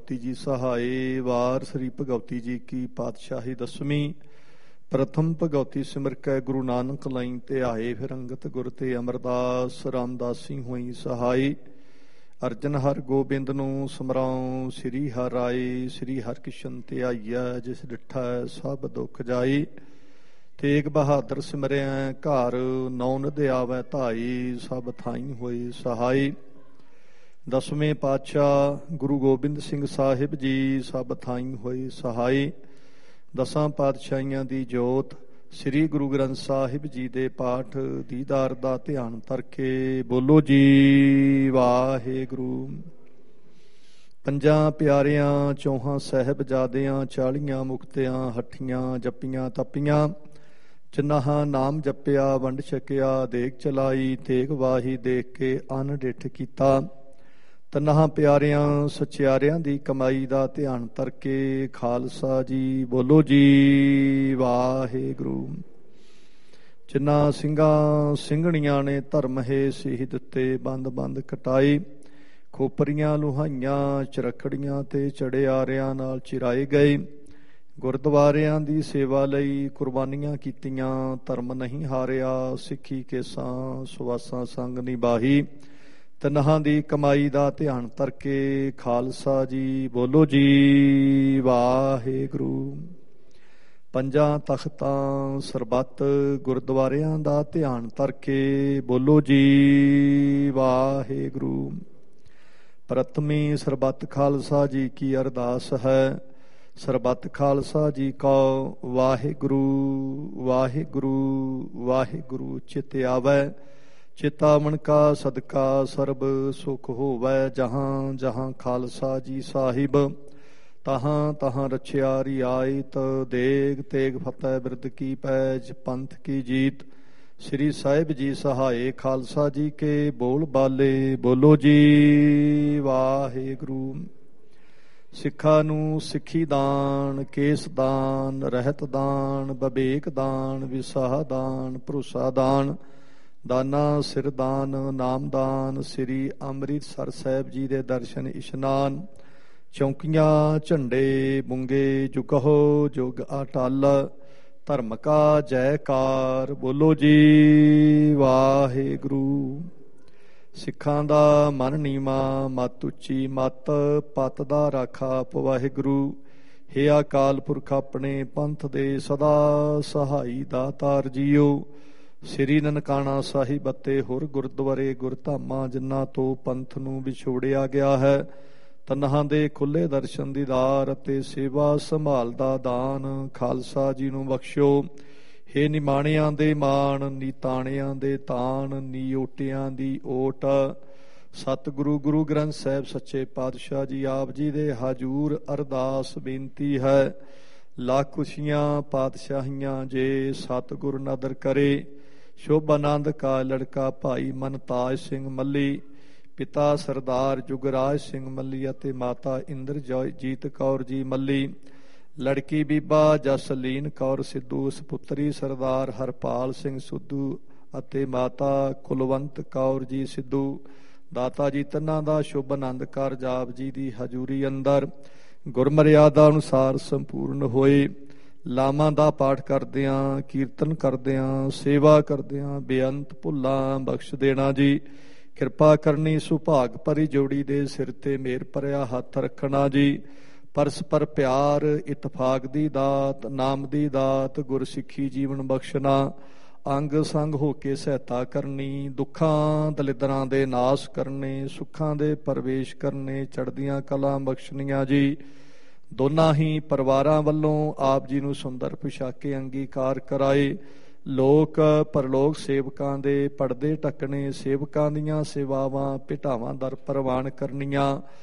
ਭਗਉਤੀ ਜੀ ਸਹਾਏ। ਵਾਰ ਸ੍ਰੀ ਭਗਉਤੀ ਜੀ ਕੀ ਪਾਤਸ਼ਾਹੀ ਦਸਵੀਂ। ਪ੍ਰਥਮ ਭਗਉਤੀ ਸਿਮਰ ਕੈ ਗੁਰੂ ਨਾਨਕ ਲਈ ਤੇ ਆਏ। ਫਿਰ ਅੰਗਤ ਗੁਰ ਤੇ ਅਮਰਦਾਸ ਰਾਮਦਾਸੀ ਹੋਈ ਸਹਾਈ। ਅਰਜਨ ਹਰ ਗੋਬਿੰਦ ਨੂੰ ਸਮਰਾਉ ਸ੍ਰੀ ਹਰਿ ਰਾਏ। ਸ੍ਰੀ ਹਰਿਕ੍ਰਿਸ਼ਨ ਤੇ ਆਈਐ ਜਿਸ ਡਿਠਾ ਸਭ ਦੁੱਖ ਜਾਈ। ਤੇਗ ਬਹਾਦਰ ਸਿਮਰਿਆ ਘਰ ਨੌ ਨਿਧ ਆਵੈ ਧਾਈ। ਸਭ ਥਾਈ ਹੋਈ ਸਹਾਈ। ਦਸਵੇਂ ਪਾਤਸ਼ਾਹ ਗੁਰੂ ਗੋਬਿੰਦ ਸਿੰਘ ਸਾਹਿਬ ਜੀ ਸਭ ਥਾਈ ਹੋਈ ਸਹਾਈ। ਦਸਾਂ ਪਾਤਸ਼ਾਹੀਆਂ ਦੀ ਜੋਤ ਸ੍ਰੀ ਗੁਰੂ ਗ੍ਰੰਥ ਸਾਹਿਬ ਜੀ ਦੇ ਪਾਠ ਦੀਦਾਰ ਦਾ ਧਿਆਨ ਧਰਕੇ ਬੋਲੋ ਜੀ ਵਾਹਿਗੁਰੂ। ਪੰਜਾਂ ਪਿਆਰਿਆਂ ਚੌਹਾਂ ਸਾਹਿਬਜ਼ਾਦਿਆਂ 40 ਮੁਕਤਿਆਂ ਹੱਠੀਆਂ ਜੱਪੀਆਂ ਤਪੀਆਂ। ਜਿਨ੍ਹਾਂ ਨਾਮ ਜਪਿਆ ਵੰਡ ਛਕਿਆ ਦੇਗ ਚਲਾਈ। ਤੇਗ ਵਾਹੀ ਦੇਖ ਕੇ ਅੰਨ ਡਿੱਠ ਕੀਤਾ। ਤਨਾਂ ਪਿਆਰਿਆਂ ਸਚਿਆਰਿਆਂ ਦੀ ਕਮਾਈ ਦਾ ਧਿਆਨ ਧਰਕੇ ਖਾਲਸਾ ਜੀ ਬੋਲੋ ਜੀ ਵਾਹਿਗੁਰੂ। ਜਿਨ੍ਹਾਂ ਸਿੰਘਾਂ ਸਿੰਘਣੀਆਂ ਨੇ ਧਰਮ ਹੈ ਸੀਹ ਦਿੱਤੇ ਬੰਦ ਬੰਦ ਕਟਾਈ। ਖੋਪਰੀਆਂ ਲੁਹਾਈਆਂ ਚਰਖੜੀਆਂ ਤੇ ਚੜਿਆਰਿਆਂ ਨਾਲ ਚਿਰਾਏ ਗਏ। ਗੁਰਦੁਆਰਿਆਂ ਦੀ ਸੇਵਾ ਲਈ ਕੁਰਬਾਨੀਆਂ ਕੀਤੀਆਂ। ਧਰਮ ਨਹੀਂ ਹਾਰਿਆ ਸਿੱਖੀ ਕੇਸਾਂ ਸੁਆਸਾਂ ਸੰਗ ਨਿਭਾਹੀ। ਤਨਹਾਂ ਦੀ ਕਮਾਈ ਦਾ ਧਿਆਨ ਧਰਕੇ ਖਾਲਸਾ ਜੀ ਬੋਲੋ ਜੀ ਵਾਹਿਗੁਰੂ। ਪੰਜਾਂ ਤਖਤਾਂ ਸਰਬੱਤ ਗੁਰਦੁਆਰਿਆਂ ਦਾ ਧਿਆਨ ਧਰਕੇ ਬੋਲੋ ਜੀ ਵਾਹਿਗੁਰੂ। ਪ੍ਰਥਮੀ ਸਰਬੱਤ ਖਾਲਸਾ ਜੀ ਕੀ ਅਰਦਾਸ ਹੈ। ਸਰਬੱਤ ਖਾਲਸਾ ਜੀ ਕਉ ਵਾਹਿਗੁਰੂ ਵਾਹਿਗੁਰੂ ਵਾਹਿਗੁਰੂ ਚਿਤ ਆਵੈ। ਚਿਤਾਵਨ ਕਾ ਸਦਕਾ ਸਰਬ ਸੁਖ ਹੋਵੈ। ਜਹਾਂ ਜਹਾਂ ਖਾਲਸਾ ਜੀ ਸਾਹਿਬ ਤਹਾਂ ਤਹਾਂ ਰਛਿਆ ਰਿਆਇਤ। ਦੇਗ ਤੇਗ ਫਤਿਹ ਬਿਰਦ ਕੀ ਪੈਜ ਪੰਥ ਕੀ ਜੀਤ। ਸ੍ਰੀ ਸਾਹਿਬ ਜੀ ਸਹਾਏ ਖਾਲਸਾ ਜੀ ਕੇ ਬੋਲ ਬਾਲੇ ਬੋਲੋ ਜੀ ਵਾਹਿਗੁਰੂ। ਸਿੱਖਾਂ ਨੂੰ ਸਿੱਖੀ ਦਾਨ ਕੇਸ ਦਾਨ ਰਹਿਤ ਦਾਨ ਵਿਵੇਕ ਦਾਨ ਵਿਸਾਹ ਦਾਨ ਭਰੋਸਾ ਦਾਨ ਦਾਨਾ ਸਿਰ ਦਾਨ ਨਾਮ ਦਾਨ। ਸ੍ਰੀ ਅੰਮ੍ਰਿਤਸਰ ਸਾਹਿਬ ਜੀ ਦੇ ਦਰਸ਼ਨ ਇਸ਼ਨਾਨ। ਚੌਂਕੀਆਂ ਝੰਡੇ ਬੁੰਗੇ ਜੁਗਹੁ ਜੁਗ ਅਟਲ। ਧਰਮ ਕਾ ਜੈਕਾਰ ਬੋਲੋ ਜੀ ਵਾਹਿਗੁਰੂ। ਸਿੱਖਾਂ ਦਾ ਮਨ ਨੀਵਾਂ ਮੱਤ ਉੱਚੀ ਮੱਤ ਪੱਤ ਦਾ ਰਾਖਾ ਆਪ ਵਾਹਿਗੁਰੂ। ਹੇ ਅਕਾਲ ਪੁਰਖ ਆਪਣੇ ਪੰਥ ਦੇ ਸਦਾ ਸਹਾਈ ਦਾਤਾਰ ਜੀਓ। ਸ੍ਰੀ ਨਨਕਾਣਾ ਸਾਹਿਬ ਅਤੇ ਹੋਰ ਗੁਰਦੁਆਰੇ ਗੁਰਧਾਮਾਂ ਜਿਨ੍ਹਾਂ ਤੋਂ ਪੰਥ ਨੂੰ ਵਿਛੋੜਿਆ ਗਿਆ ਹੈ। ਤਨਹਾਂ ਦੇ ਖੁੱਲ੍ਹੇ ਦਰਸ਼ਨ ਦੀਦਾਰ ਅਤੇ ਸੇਵਾ ਸੰਭਾਲ ਦਾ ਦਾਨ ਖਾਲਸਾ ਜੀ ਨੂੰ ਬਖਸ਼ੋ। ਹੇ ਨਿਮਾਣਿਆਂ ਦੇ ਮਾਣ ਨੀਤਾਣਿਆਂ ਦੇ ਤਾਣ ਨੀਓਟਿਆਂ ਦੀ ਓਟ। ਸਤਿਗੁਰੂ ਗੁਰੂ ਗ੍ਰੰਥ ਸਾਹਿਬ ਸੱਚੇ ਪਾਤਸ਼ਾਹ ਜੀ ਆਪ ਜੀ ਦੇ ਹਾਜ਼ੂਰ ਅਰਦਾਸ ਬੇਨਤੀ ਹੈ। ਲੱਖ ਖੁਸ਼ੀਆਂ ਪਾਤਸ਼ਾਹੀਆਂ ਜੇ ਸਤਿਗੁਰ ਨਦਰ ਕਰੇ। ਸ਼ੁਭ ਆਨੰਦ ਕਾ ਲੜਕਾ ਭਾਈ ਮਨਤਾਜ ਸਿੰਘ ਮੱਲੀ। ਪਿਤਾ ਸਰਦਾਰ ਜੁਗਰਾਜ ਸਿੰਘ ਮੱਲੀ ਅਤੇ ਮਾਤਾ ਇੰਦਰਜੀਤ ਕੌਰ ਜੀ ਮੱਲੀ। ਲੜਕੀ ਬੀਬਾ ਜਸਲੀਨ ਕੌਰ ਸਿੱਧੂ। ਸਪੁੱਤਰੀ ਸਰਦਾਰ ਹਰਪਾਲ ਸਿੰਘ ਸਿੱਧੂ ਅਤੇ ਮਾਤਾ ਕੁਲਵੰਤ ਕੌਰ ਜੀ ਸਿੱਧੂ। ਦਾਤਾ ਜੀ ਤਿੰਨਾਂ ਦਾ ਸ਼ੁਭ ਆਨੰਦ ਕਾਰਜ ਆਪ ਜੀ ਦੀ ਹਜ਼ੂਰੀ ਅੰਦਰ ਗੁਰਮਰਿਆਦਾ ਅਨੁਸਾਰ ਸੰਪੂਰਨ ਹੋਏ। ਲਾਵਾਂ ਦਾ ਪਾਠ ਕਰਦਿਆਂ ਕੀਰਤਨ ਕਰਦਿਆਂ ਸੇਵਾ ਕਰਦਿਆਂ ਬੇਅੰਤ ਭੁੱਲਾਂ ਬਖਸ਼ ਦੇਣਾ ਜੀ। ਕਿਰਪਾ ਕਰਨੀ ਸੁਭਾਗ ਭਰੀ ਜੋੜੀ ਦੇ ਸਿਰ ਤੇ ਮੇਰ ਭਰਿਆ ਹੱਥ ਰੱਖਣਾ ਜੀ। ਪਰਸਪਰ ਪਿਆਰ ਇਤਫਾਕ ਦੀ ਦਾਤ ਨਾਮ ਦੀ ਦਾਤ ਗੁਰਸਿੱਖੀ ਜੀਵਨ ਬਖਸ਼ਣਾ। ਅੰਗ ਸੰਗ ਹੋ ਕੇ ਸਹਾਇਤਾ ਕਰਨੀ। ਦੁੱਖਾਂ ਦਲਿੱਦਰਾਂ ਦੇ ਨਾਸ ਕਰਨੇ ਸੁੱਖਾਂ ਦੇ ਪ੍ਰਵੇਸ਼ ਕਰਨੇ ਚੜ੍ਹਦੀਆਂ ਕਲਾਂ ਬਖਸ਼ਣੀਆਂ ਜੀ। ਦੋਨਾਂ ਹੀ ਪਰਿਵਾਰਾਂ ਵੱਲੋਂ ਆਪ ਜੀ ਨੂੰ ਸੁੰਦਰ ਪੁਸ਼ਾਕੇ ਅੰਗੀਕਾਰ ਕਰਾਏ। ਲੋਕ ਪਰਲੋਕ ਸੇਵਕਾਂ ਦੇ ਪਰਦੇ ਢੱਕਣੇ ਸੇਵਕਾਂ ਦੀਆਂ ਸੇਵਾਵਾਂ ਭੇਟਾਵਾਂ ਦਰ ਪ੍ਰਵਾਨ ਕਰਨੀਆਂ।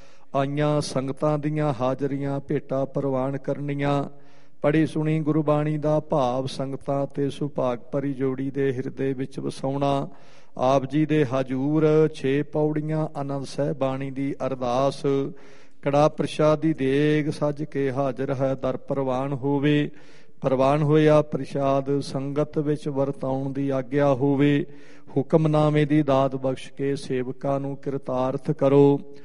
ਆਈਆਂ ਸੰਗਤਾਂ ਦੀਆਂ ਹਾਜ਼ਰੀਆਂ ਭੇਟਾਂ ਪ੍ਰਵਾਨ ਕਰਨੀਆਂ। ਪੜ੍ਹੀ ਸੁਣੀ ਗੁਰਬਾਣੀ ਦਾ ਭਾਵ ਸੰਗਤਾਂ ਤੇ ਸੁਭਾਗ ਭਰੀ ਜੋੜੀ ਦੇ ਹਿਰਦੇ ਵਿੱਚ ਵਸਾਉਣਾ। ਆਪ ਜੀ ਦੇ ਹਜ਼ੂਰ 6 ਪੌੜੀਆਂ ਆਨੰਦ ਸਾਹਿਬ ਬਾਣੀ ਦੀ ਅਰਦਾਸ। ਕੜਾ ਪ੍ਰਸ਼ਾਦ ਦੀ ਦੇਗ ਸੱਜ ਕੇ ਹਾਜ਼ਰ ਹੈ ਦਰ ਪ੍ਰਵਾਨ ਹੋਵੇ। ਪ੍ਰਵਾਨ ਹੋਇਆ ਪ੍ਰਸ਼ਾਦ ਸੰਗਤ ਵਿੱਚ ਵਰਤਾਉਣ ਦੀ ਆਗਿਆ ਹੋਵੇ। ਹੁਕਮਨਾਮੇ ਦੀ ਦਾਤ ਬਖਸ਼ ਕੇ ਸੇਵਕਾਂ ਨੂੰ ਕਿਰਤਾਰਥ ਕਰੋ।